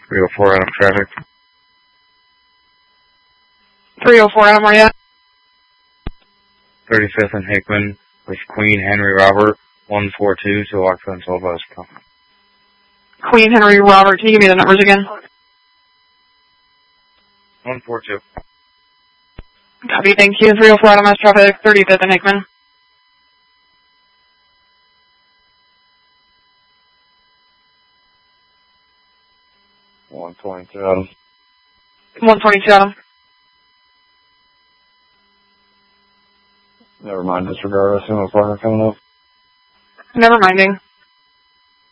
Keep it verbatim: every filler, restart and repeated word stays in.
three oh four Adam traffic. three oh four Adam, where you at? thirty-fifth and Hickman with Queen Henry Robert, one four two to Oxford and Solvos. Queen Henry Robert, can you give me the numbers again? one four two. Copy, thank you. three oh four Adam, mass traffic, thirty-fifth and Hickman. one twenty-two Adam. one twenty-two Adam. Never mind, disregard. I assume it's coming up. Never minding.